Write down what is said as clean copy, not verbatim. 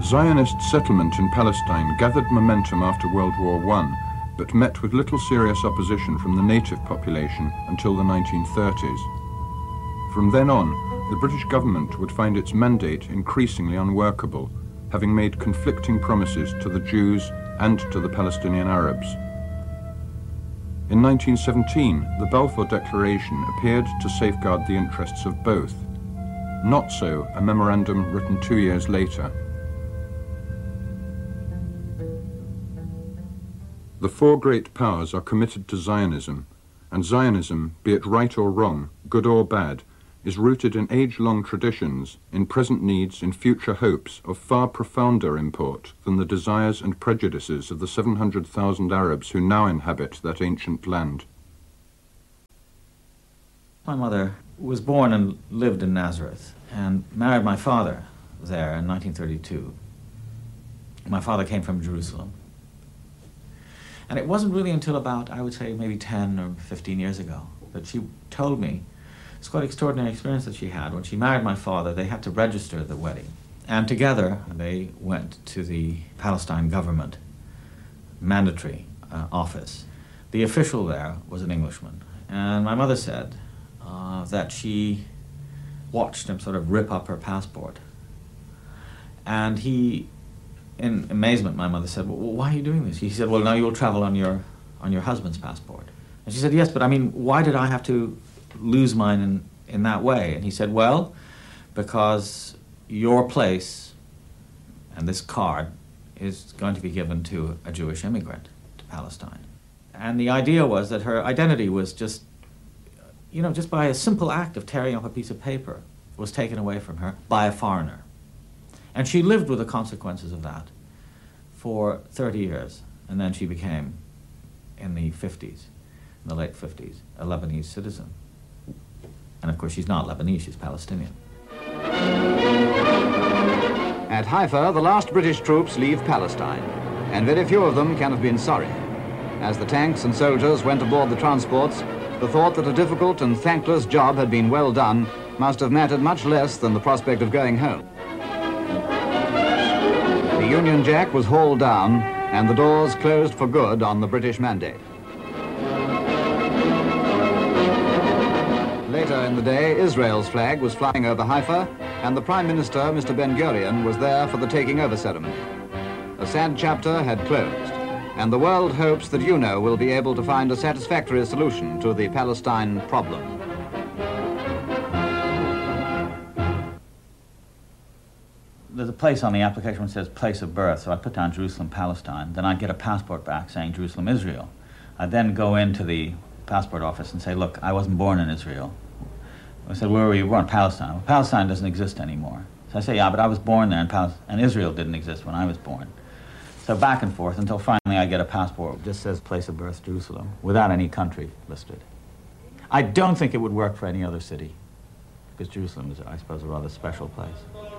Zionist settlement in Palestine gathered momentum after World War I, but met with little serious opposition from the native population until the 1930s. From then on, the British government would find its mandate increasingly unworkable, having made conflicting promises to the Jews and to the Palestinian Arabs. In 1917, the Balfour Declaration appeared to safeguard the interests of both. Not so a memorandum written 2 years later. The four great powers are committed to Zionism, and Zionism, be it right or wrong, good or bad, is rooted in age-long traditions, in present needs, in future hopes of far profounder import than the desires and prejudices of the 700,000 Arabs who now inhabit that ancient land. My mother was born and lived in Nazareth and married my father there in 1932. My father came from Jerusalem. And it wasn't really until about, I would say, maybe 10 or 15 years ago that she told me it's quite an extraordinary experience that she had. When she married my father, they had to register the wedding. And together, they went to the Palestine government mandatory office. The official there was an Englishman. And my mother said that she watched him sort of rip up her passport. And he, in amazement, my mother said, well, why are you doing this? He said, well, now you'll travel on your husband's passport. And she said, yes, but I mean, why did I have to lose mine in that way? And he said, well, because your place and this card is going to be given to a Jewish immigrant to Palestine. And the idea was that her identity was just, just by a simple act of tearing up a piece of paper, was taken away from her by a foreigner. And she lived with the consequences of that for 30 years. And then she became, in the 50s, in the late 50s, a Lebanese citizen. And of course, she's not Lebanese, she's Palestinian. At Haifa, the last British troops leave Palestine, and very few of them can have been sorry. As the tanks and soldiers went aboard the transports, the thought that a difficult and thankless job had been well done must have mattered much less than the prospect of going home. The Union Jack was hauled down, and the doors closed for good on the British mandate. Later in the day, Israel's flag was flying over Haifa, and the Prime Minister, Mr. Ben-Gurion, was there for the taking over ceremony. A sad chapter had closed, and the world hopes that UNO will be able to find a satisfactory solution to the Palestine problem. There's a place on the application which says place of birth, so I put down Jerusalem, Palestine. Then I get a passport back saying Jerusalem, Israel. I then go into the passport office and say, look, I wasn't born in Israel. I said, where were you born? Palestine. Well, Palestine doesn't exist anymore. So I say, yeah, but I was born there, and Israel didn't exist when I was born. So back and forth until finally I get a passport that just says place of birth, Jerusalem, without any country listed. I don't think it would work for any other city, because Jerusalem is, I suppose, a rather special place.